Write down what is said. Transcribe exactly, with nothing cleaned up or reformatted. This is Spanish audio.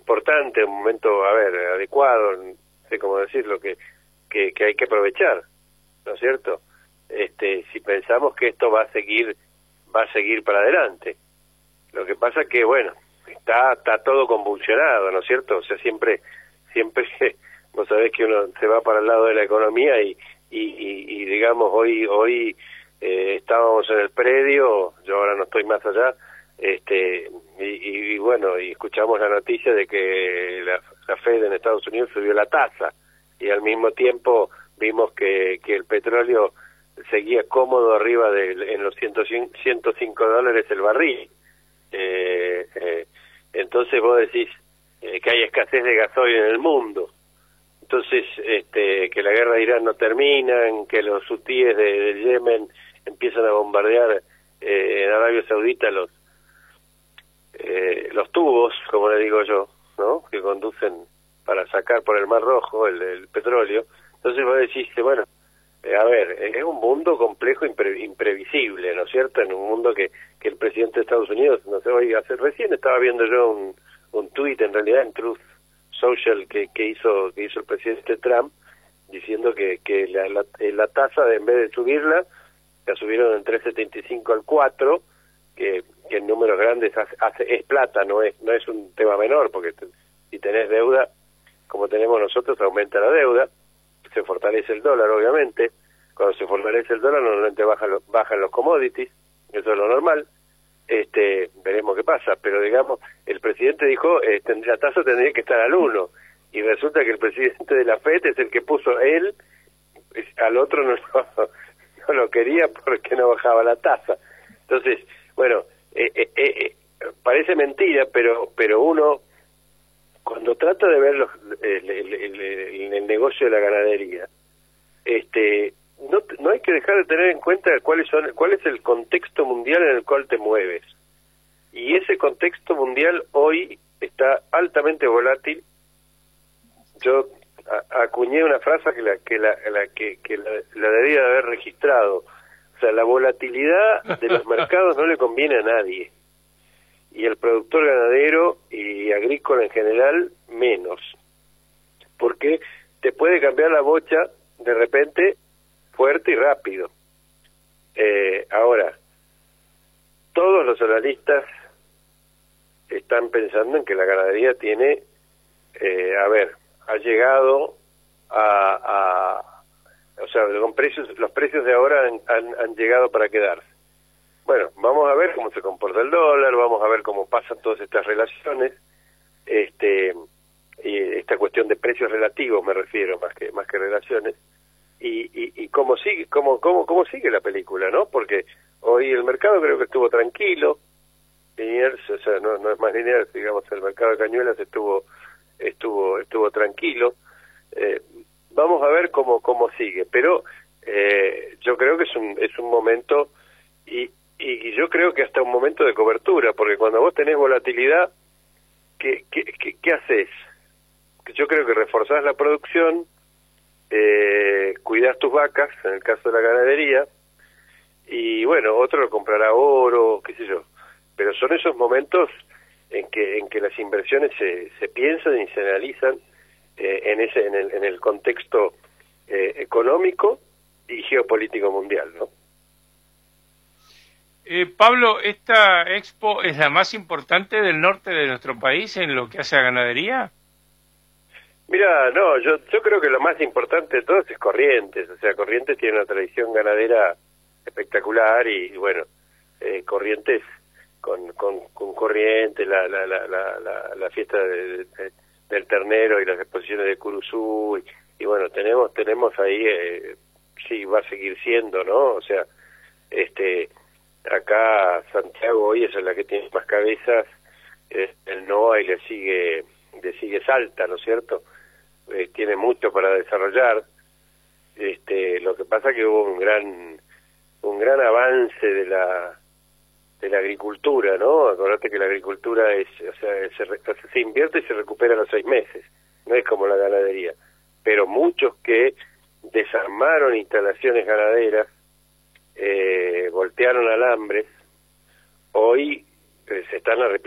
importante, un momento, a ver, adecuado, no sé cómo decirlo, que, que, que hay que aprovechar, ¿no es cierto? Este, si pensamos que esto va a seguir, va a seguir para adelante. Lo que pasa que, bueno, está, está todo convulsionado, ¿no es cierto? O sea, siempre, siempre, vos sabés que uno se va para el lado de la economía y, y, y, y digamos, hoy, hoy eh, estábamos en el predio, yo ahora no estoy más allá, este, y, y, y bueno, y escuchamos la noticia de que la, la Fed en Estados Unidos subió la tasa, y al mismo tiempo vimos que, que el petróleo seguía cómodo arriba de en los ciento cinco dólares el barril. Eh, eh, entonces vos decís eh, que hay escasez de gasoil en el mundo, entonces este, que la guerra de Irán no termina, que los hutíes de, de Yemen empiezan a bombardear eh, en Arabia Saudita los eh, los tubos, como le digo yo, ¿no? Que conducen para sacar por el Mar Rojo el, el petróleo. Entonces vos decís, bueno, eh, a ver, es un mundo complejo, impre, imprevisible, ¿no es cierto? En un mundo que, que el presidente de Estados Unidos, no sé, oiga, hace, recién estaba viendo yo un, un tuit, en realidad, en Truth Social, que, que hizo que hizo el presidente Trump, diciendo que, que la, la, la tasa, de, en vez de subirla, la subieron en tres setenta y cinco al cuatro, que, que en números grandes hace, hace, es plata, no es no es un tema menor, porque te, si tenés deuda, como tenemos nosotros, aumenta la deuda, se fortalece el dólar, obviamente. Cuando se fortalece el dólar, normalmente bajan los, bajan los commodities, eso es lo normal. Este, veremos qué pasa, pero digamos, el presidente dijo, eh, la tasa tendría que estar al uno, y resulta que el presidente de la Fed es el que puso él, al otro no, no, no lo quería porque no bajaba la tasa. Entonces, bueno, eh, eh, eh, parece mentira, pero pero uno, cuando trata de ver los, el, el, el, el, el negocio de la ganadería, este no, no hay que dejar de tener en cuenta cuáles son, cuál es el contexto mundial en el cual te mueves. Y ese contexto mundial hoy está altamente volátil. Yo a, acuñé una frase que la que la, la que, que la, la debía de haber registrado. O sea, la volatilidad de los mercados no le conviene a nadie. Y el productor ganadero y agrícola en general menos. Porque te puede cambiar la bocha de repente fuerte y rápido. Eh, ahora, todos los analistas están pensando en que la ganadería tiene, eh, a ver, ha llegado a, a, o sea, con precios, los precios de ahora han, han, han llegado para quedarse. Bueno, vamos a ver cómo se comporta el dólar, vamos a ver cómo pasan todas estas relaciones, este, y esta cuestión de precios relativos me refiero, más que más que relaciones. Y, y, y cómo sigue cómo, cómo, cómo sigue la película, ¿no? Porque hoy el mercado creo que estuvo tranquilo, Liniers, o sea, no, no es más Liniers, digamos, el mercado de cañuelas estuvo estuvo estuvo tranquilo. Eh, vamos a ver cómo cómo sigue, pero eh, yo creo que es un es un momento, y, y yo creo que hasta un momento de cobertura, porque cuando vos tenés volatilidad, ¿qué, qué, qué, qué haces? Yo creo que reforzás la producción, Eh, cuidás tus vacas, en el caso de la ganadería, y bueno, otro lo comprará oro, qué sé yo, pero son esos momentos en que en que las inversiones se, se piensan y se analizan eh, en ese en el, en el contexto eh, económico y geopolítico mundial, ¿no? Eh, Pablo, ¿esta expo es la más importante del norte de nuestro país en lo que hace a ganadería? Mira, no, yo yo creo que lo más importante de todo es Corrientes. O sea, Corrientes tiene una tradición ganadera espectacular y, bueno, eh, Corrientes, con, con, con Corrientes, la, la, la, la, la, la fiesta de, de, del ternero y las exposiciones de Curuzú, y, y bueno, tenemos tenemos ahí, eh, sí, va a seguir siendo, ¿no? O sea, este acá Santiago hoy es la que tiene más cabezas, eh, el N O A, y le sigue, le sigue Salta, ¿no es cierto? Eh, tiene mucho para desarrollar. Este, lo que pasa que hubo un gran un gran avance de la de la agricultura, ¿no? Acordate que la agricultura es, o sea, se, se invierte y se recupera a los seis meses, no es como la ganadería. Pero muchos que desarmaron instalaciones ganaderas, eh, voltearon alambres, hoy eh, se están arrepintiendo